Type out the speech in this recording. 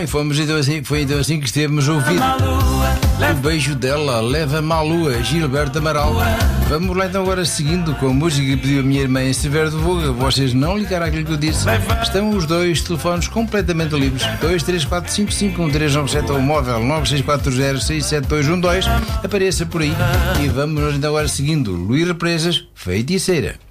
fomos então assim, foi então assim que estevemos a ouvir o beijo dela, leva-me à lua, Gilberto Amaral. Vamos lá então agora seguindo com a música que pediu a minha irmã em Severo de Voga. Vocês não ligaram àquilo que eu disse. Estão os dois telefones completamente livres. 234551397 ou o móvel 96406712. Apareça por aí. E vamos então agora seguindo Luís Represas, Feiticeira.